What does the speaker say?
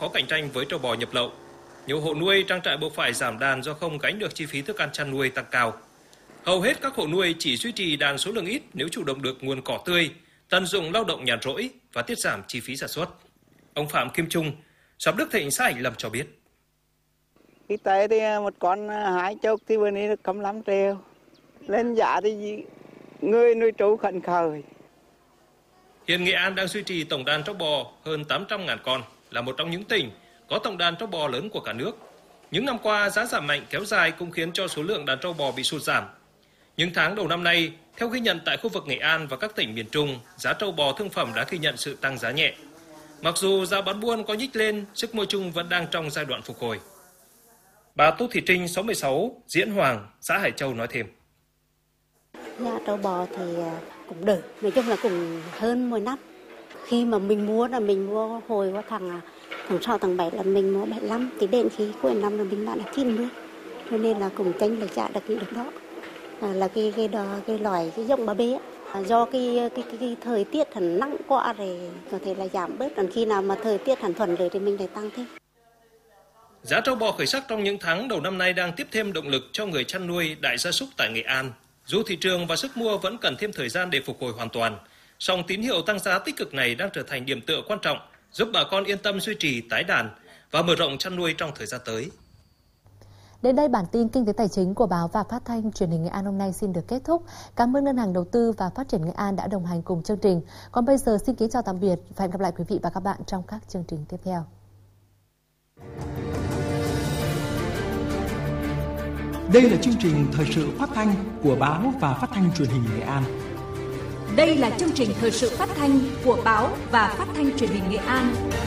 khó cạnh tranh với trâu bò nhập lậu. Nhiều hộ nuôi trang trại buộc phải giảm đàn do không gánh được chi phí thức ăn chăn nuôi tăng cao. Hầu hết các hộ nuôi chỉ duy trì đàn số lượng ít nếu chủ động được nguồn cỏ tươi, tận dụng lao động nhàn rỗi và tiết giảm chi phí sản xuất. Ông Phạm Kim Trung, xóm Đức Thịnh, xã Hạnh Lâm cho biết. Khi tới thì một con 20 thì bữa nay được 15 triệu. Lên giá thì người nuôi trâu khẩn khởi. Hiện Nghệ An đang duy trì tổng đàn trâu bò hơn 800.000 con, là một trong những tỉnh có tổng đàn trâu bò lớn của cả nước. Những năm qua, giá giảm mạnh kéo dài cũng khiến cho số lượng đàn trâu bò bị sụt giảm. Những tháng đầu năm nay, theo ghi nhận tại khu vực Nghệ An và các tỉnh miền Trung, giá trâu bò thương phẩm đã ghi nhận sự tăng giá nhẹ. Mặc dù giá bán buôn có nhích lên, sức mua chung vẫn đang trong giai đoạn phục hồi. Bà Tô Thị Trinh, xóm 16, Diễn Hoàng, xã Hải Châu nói thêm. Giá trâu bò thì cũng được, nói chung là cũng hơn mỗi năm. Khi mà mình mua là mình mua hồi vào tháng 6, tháng 7 là mình mua 75, thì đến khi cuối năm là mình bán là 90. Cho nên là cũng tranh lệch giá được đó. Là cái loại cái giống ba bê do cái thời tiết thành nắng quá rồi có thể là giảm bớt, còn khi nào mà thời tiết thành thuận lợi thì mình lại tăng thêm. Giá trâu bò khởi sắc trong những tháng đầu năm nay đang tiếp thêm động lực cho người chăn nuôi đại gia súc tại Nghệ An. Dù thị trường và sức mua vẫn cần thêm thời gian để phục hồi hoàn toàn, song tín hiệu tăng giá tích cực này đang trở thành điểm tựa quan trọng giúp bà con yên tâm duy trì tái đàn và mở rộng chăn nuôi trong thời gian tới. Đến đây bản tin kinh tế tài chính của báo và phát thanh truyền hình Nghệ An hôm nay xin được kết thúc. Cảm ơn Ngân hàng Đầu tư và Phát triển Nghệ An đã đồng hành cùng chương trình. Còn bây giờ xin kính chào tạm biệt và hẹn gặp lại quý vị và các bạn trong các chương trình tiếp theo. Đây là chương trình thời sự phát thanh của báo và phát thanh truyền hình Nghệ An. Đây là chương trình thời sự phát thanh của báo và phát thanh truyền hình Nghệ An.